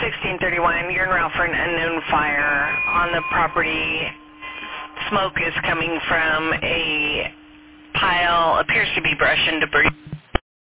1631, you're en route for an unknown fire on the property. Smoke is coming from a pile, appears to be brush and debris.